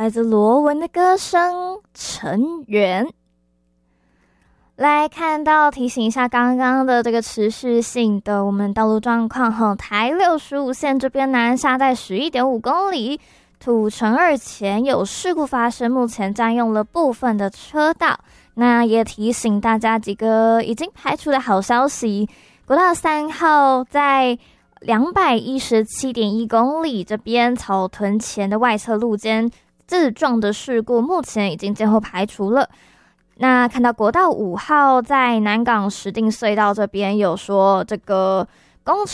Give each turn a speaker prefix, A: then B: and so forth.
A: 来自罗文的歌声《成员》。来看到提醒一下刚刚的这个持续性的我们道路状况台65线这边南下在 11.5 公里，土城2前有事故发生，目前占用了部分的车道。那也提醒大家几个已经排除的好消息，国道3号在217.1 公里这边草屯前的外侧路肩自撞的事故，目前已经最后排除了。那看到国道5号在南港石碇隧道这边有说这个工